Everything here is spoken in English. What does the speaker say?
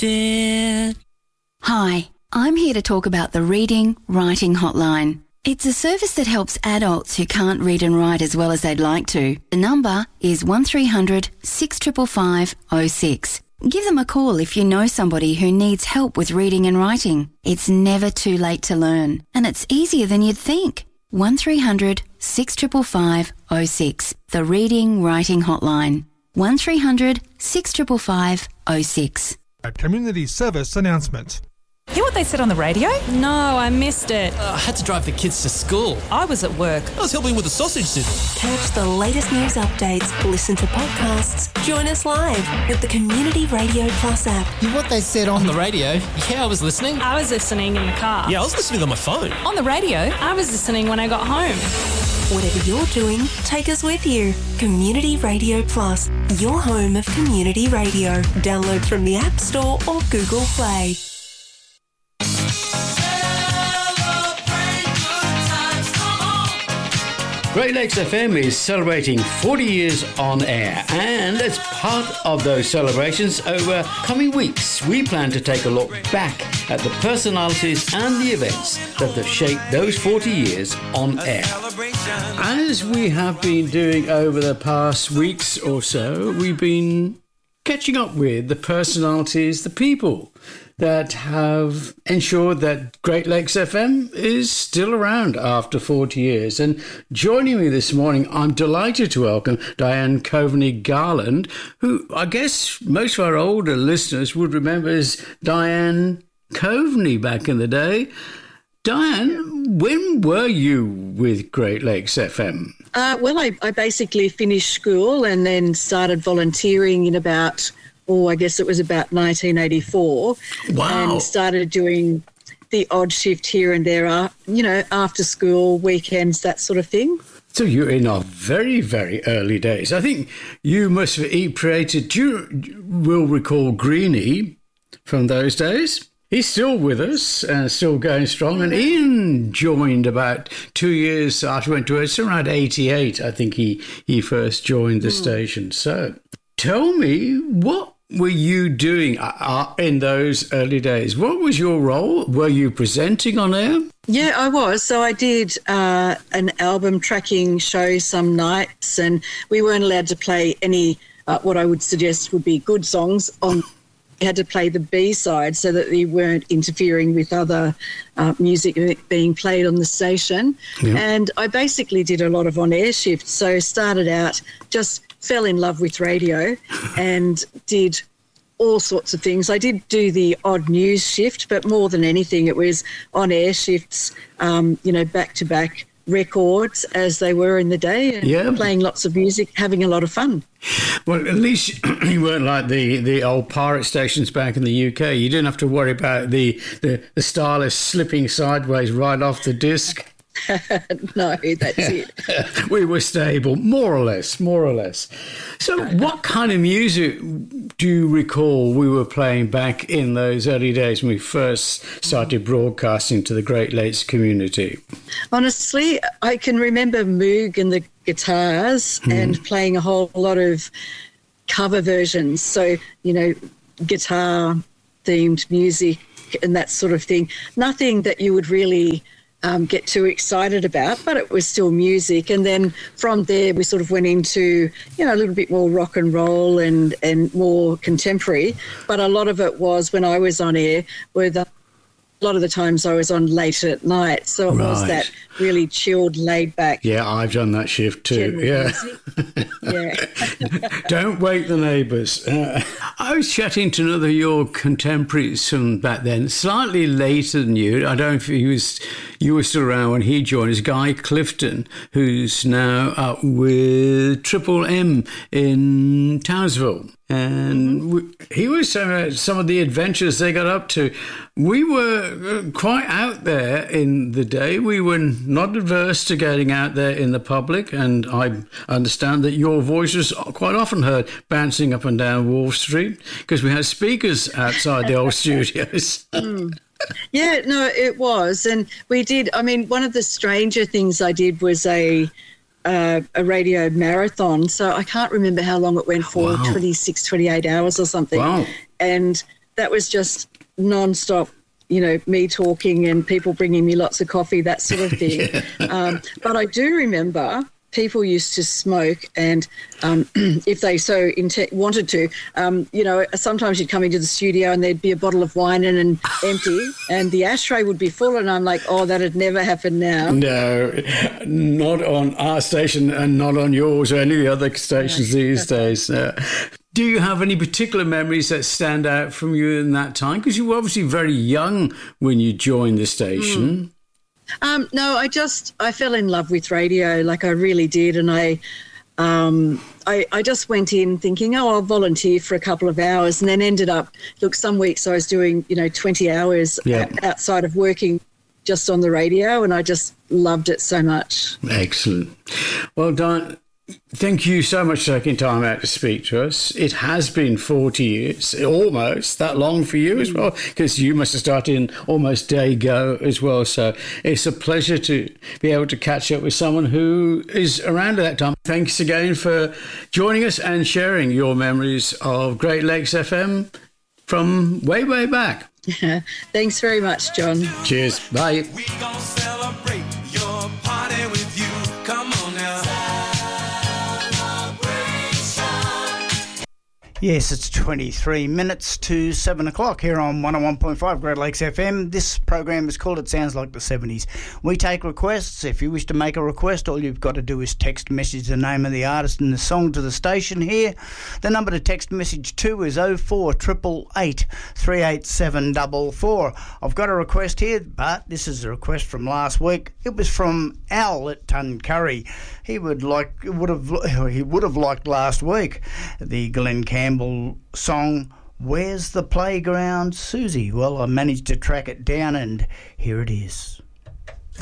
did. Hi, I'm here to talk about the Reading Writing Hotline. It's a service that helps adults who can't read and write as well as they'd like to. The number is 1300 655 06. Give them a call if you know somebody who needs help with reading and writing. It's never too late to learn, and it's easier than you'd think. 1300 655 06. The Reading Writing Hotline. 1300 655 06. A community service announcement. Hear what they said on the radio? No, I missed it. I had to drive the kids to school. I was at work. I was helping with the sausage sizzle. Catch the latest news updates, listen to podcasts, join us live with the Community Radio Plus app. Hear what they said on the radio? Yeah, I was listening. I was listening in the car. Yeah, I was listening on my phone. On the radio? I was listening when I got home. Whatever you're doing, take us with you. Community Radio Plus, your home of community radio. Download from the App Store or Google Play. Great Lakes FM is celebrating 40 years on air, and as part of those celebrations over coming weeks, we plan to take a look back at the personalities and the events that have shaped those 40 years on air. As we have been doing over the past weeks or so, we've been catching up with the personalities, the people that have ensured that Great Lakes FM is still around after 40 years. And joining me this morning, I'm delighted to welcome Diane Coveney Garland, who I guess most of our older listeners would remember as Diane Coveney back in the day. Diane, when were you with Great Lakes FM? Well, I basically finished school and then started volunteering in about, I guess it was about 1984. Wow. And started doing the odd shift here and there, after school, weekends, that sort of thing. So you're in our very, very early days. I think you must have created, you will recall Greenie from those days. He's still with us and still going strong. And Ian joined about 2 years after we went to it. It's around 88, I think he first joined the station. So tell me, what were you doing in those early days? What was your role? Were you presenting on air? Yeah, I was. So I did an album tracking show some nights, and we weren't allowed to play any what I would suggest would be good songs on. Had to play the B-side so that they weren't interfering with other music being played on the station. Yep. And I basically did a lot of on-air shifts. So started out, just fell in love with radio and did all sorts of things. I did do the odd news shift, but more than anything, it was on-air shifts, back-to-back records as they were in the day, and playing lots of music, having a lot of fun. Well, at least you weren't like the old pirate stations back in the UK. You didn't have to worry about the stylus slipping sideways right off the disc. No, that's it. We were stable, more or less. So what kind of music do you recall we were playing back in those early days when we first started broadcasting to the Great Lakes community? Honestly, I can remember Moog and the guitars and playing a whole lot of cover versions. So, guitar-themed music and that sort of thing. Nothing that you would really get too excited about, but it was still music. And then from there, we sort of went into, a little bit more rock and roll and more contemporary. But a lot of it was when I was on air, a lot of the times I was on late at night. So it was that really chilled, laid back. Yeah, I've done that shift too. Yeah. Don't wake the neighbours. I was chatting to another of your contemporaries from back then, slightly later than you. I don't know if you were still around when he joined us, Guy Clifton, who's now up with Triple M in Townsville. And he was saying about some of the adventures they got up to. We were quite out there in the day. We were not adverse to getting out there in the public, and I understand that your voice was quite often heard bouncing up and down Wall Street because we had speakers outside the old studios. Yeah, no, it was. And we did, one of the stranger things I did was a radio marathon. So I can't remember how long it went for, 26, 28 hours or something. Wow. And that was just non-stop, me talking and people bringing me lots of coffee, that sort of thing. But I do remember people used to smoke, and if they so wanted to, sometimes you'd come into the studio and there'd be a bottle of wine and empty, and the ashtray would be full, and I'm like, oh, that'd never happen now. No, not on our station and not on yours or any of the other stations these days. Do you have any particular memories that stand out from you in that time? Because you were obviously very young when you joined the station. No, I fell in love with radio, like I really did, and I just went in thinking, I'll volunteer for a couple of hours, and then ended up, some weeks I was doing 20 hours outside of working just on the radio, and I just loved it so much. Excellent. Well, Diane, thank you so much for taking time out to speak to us. It has been 40 years, almost that long for you as well, because you must have started in almost day go as well. So it's a pleasure to be able to catch up with someone who is around at that time. Thanks again for joining us and sharing your memories of Great Lakes FM from way, way back. Thanks very much, John. Cheers. Bye. We gonna celebrate your party with you. Come on now. Yes, it's 23 minutes to 7 o'clock here on 101.5 Great Lakes FM. This program is called It Sounds Like the 70s. We take requests. If you wish to make a request, all you've got to do is text message the name of the artist and the song to the station here. The number to text message to is 0488 38744. I've got a request here, but this is a request from last week. It was from Al at Tuncurry. He would have liked last week the Glenn Campbell song, Where's the Playground, Susie? Well, I managed to track it down, and here it is.